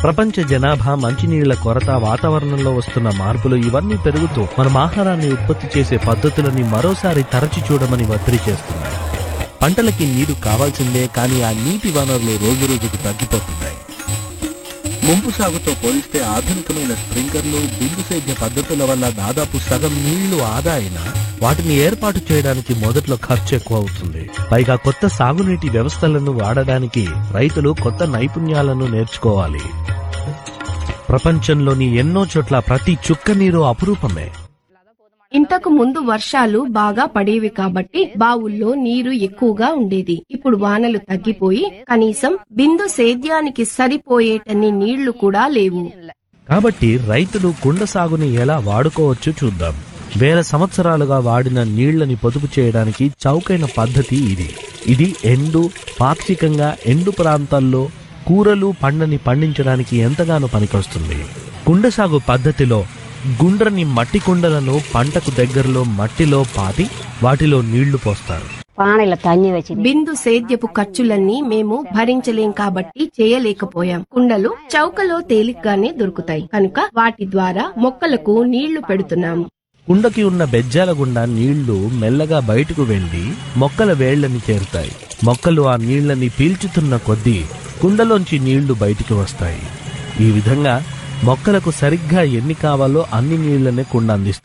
ప్రపంచ జనాభా, మంచినీళ్ల కొరత, వాతావరణంలో వస్తున్న మార్పులు ఇవన్నీ పెరుగుతూ మనం ఆహారాన్ని ఉత్పత్తి చేసే పద్ధతులని మరోసారి తరచి చూడమని ఒత్తిడి చేస్తున్నాయి. పంటలకి నీరు కావాల్సిందే, కానీ ఆ నీటి వనరులు రోజు రోజుకు తగ్గిపోతున్నాయి. ముంపు సాగుతో పోలిస్తే ఆధునికమైన స్ప్రింక్లర్లు, బిందు సేద్య పద్ధతుల వల్ల దాదాపు సగం నీళ్లు ఆదా అయినా వాటిని ఏర్పాటు చేయడానికి మొదట్లో ఖర్చు ఎక్కువ అవుతుంది. పైగా కొత్త సాగునీటి వ్యవస్థలను వాడడానికి రైతులు కొత్త నైపుణ్యాలను నేర్చుకోవాలి. ప్రపంచంలోని ఎన్నో చోట్ల ప్రతి చుక్క నీరు అపురూపమే. ఇంతకు ముందు వర్షాలు బాగా పడేవి కాబట్టి బావుల్లో నీరు ఎక్కువగా ఉండేది. ఇప్పుడు వానలు తగ్గిపోయి కనీసం బిందు సేద్యానికి సరిపోయేటన్ని నీళ్లు కూడా లేవు. కాబట్టి రైతులు కుండ సాగుని ఎలా వాడుకోవచ్చో చూద్దాం. వేల సంవత్సరాలుగా వాడిన నీళ్లని పొదుపు చేయడానికి చౌకైన పద్ధతి ఇది పాక్షికంగా ఎండు ప్రాంతాల్లో కూరలు, పండ్లని పండించడానికి ఎంతగానో పనికొస్తుంది. కుండ సాగు పద్ధతిలో గుండ్రని మట్టి కుండలను పంటకు దగ్గరలో మట్టిలో పాతి వాటిలో నీళ్లు పోస్తారు. బిందు సేద్యపు ఖర్చులన్నీ మేము భరించలేం కాబట్టి చేయలేకపోయాం. కుండలు చౌకలో తేలిగ్గానే దొరుకుతాయి కనుక వాటి ద్వారా మొక్కలకు నీళ్లు పెడుతున్నాము. కుండకి ఉన్న బెజ్జాల గుండా నీళ్లు మెల్లగా బయటకు వెళ్లి మొక్కల వేళ్లని చేరుతాయి. మొక్కలు ఆ నీళ్లని పీల్చుతున్న కొద్దీ కుండలోంచి నీళ్లు బయటికి వస్తాయి. ఈ విధంగా మొక్కలకు సరిగ్గా ఎన్ని కావాలో అన్ని నీళ్లనే కుండ అందిస్తుంది.